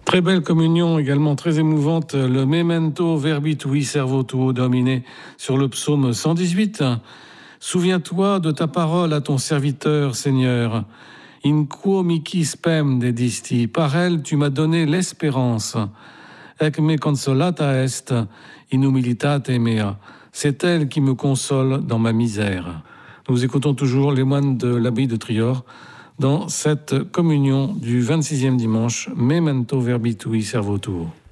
Très belle communion, également très émouvante, le Memento Verbit Tui Servo Tuo Domine sur le psaume 118. Souviens-toi de ta parole à ton serviteur, Seigneur. In quo mihi spem dedisti, par elle tu m'as donné l'espérance. Ec me consolata est in humilitate mea. C'est elle qui me console dans ma misère. Nous écoutons toujours les moines de l'abbaye de Trior dans cette communion du 26e dimanche, Memento Verbit Tui Servo Tuo.